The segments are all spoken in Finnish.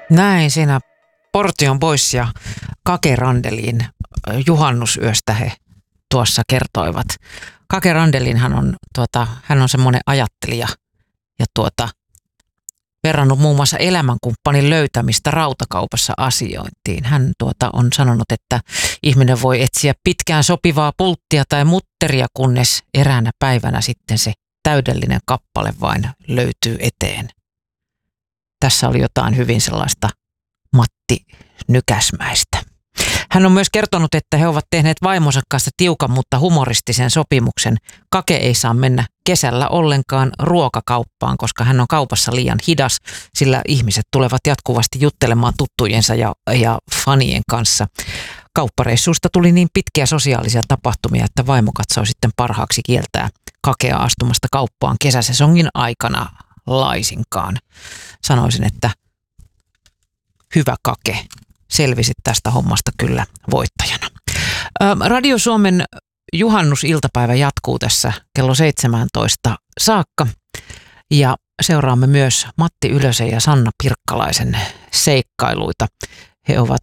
Näin siinä Portion Boys ja Kake Randelin juhannusyöstä he tuossa kertoivat. Kake Randelin hän on semmoinen ajattelija ja verrannut muun muassa elämänkumppanin löytämistä rautakaupassa asiointiin. Hän on sanonut, että ihminen voi etsiä pitkään sopivaa pulttia tai mutteria, kunnes eräänä päivänä sitten se täydellinen kappale vain löytyy eteen. Tässä oli jotain hyvin sellaista Matti Nykäsmäistä. Hän on myös kertonut, että he ovat tehneet vaimonsa kanssa tiukan, mutta humoristisen sopimuksen. Kake ei saa mennä kesällä ollenkaan ruokakauppaan, koska hän on kaupassa liian hidas, sillä ihmiset tulevat jatkuvasti juttelemaan tuttujensa ja fanien kanssa. Kauppareissuista tuli niin pitkiä sosiaalisia tapahtumia, että vaimo katsoi sitten parhaaksi kieltää Kakea astumasta kauppaan kesäsesongin aikana laisinkaan. Sanoisin, että hyvä Kake. Selvisit tästä hommasta kyllä voittajana. Radio Suomen juhannusiltapäivä jatkuu tässä kello 17 saakka ja seuraamme myös Matti Ylösen ja Sanna Pirkkalaisen seikkailuita. He ovat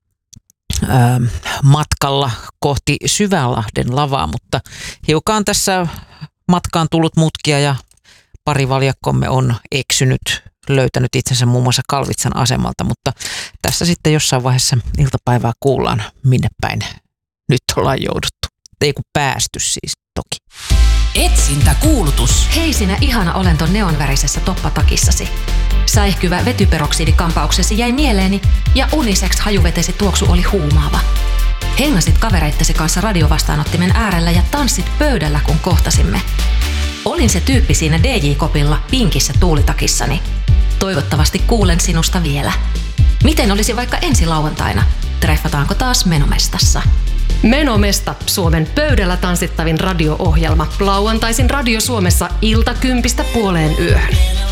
matkalla kohti Syvälahden lavaa, mutta hiukan tässä matkaan tullut mutkia ja parivaljakkomme on eksynyt, löytänyt itsensä muun muassa Kalvitsan asemalta, mutta tässä sitten jossain vaiheessa iltapäivää kuullaan, minne päin nyt ollaan jouduttu. Ei kun päästy siis toki. Etsintäkuulutus. Hei sinä ihana olento neonvärisessä toppatakissasi. Säihkyvä vetyperoksidikampauksesi jäi mieleeni ja unisex hajuvetesi tuoksu oli huumaava. Hengasit kavereittesi kanssa radiovastaanottimen äärellä ja tanssit pöydällä, kun kohtasimme. Olin se tyyppi siinä DJ-kopilla pinkissä tuulitakissani. Toivottavasti kuulen sinusta vielä. Miten olisi vaikka ensi lauantaina? Treffataanko taas Menomestassa? Menomesta, Suomen pöydällä tanssittavin radio-ohjelma. Lauantaisin Radio Suomessa 1:00–2:00.